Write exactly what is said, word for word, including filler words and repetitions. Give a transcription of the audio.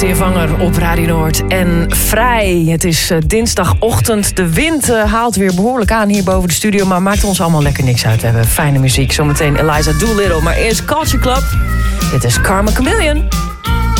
Zeervanger op Radio Noord en vrij. Het is uh, dinsdagochtend. De wind uh, haalt weer behoorlijk aan hier boven de studio, maar maakt ons allemaal lekker niks uit. We hebben fijne muziek. Zometeen Eliza Doolittle, maar eerst Culture Club. Dit is Karma Chameleon.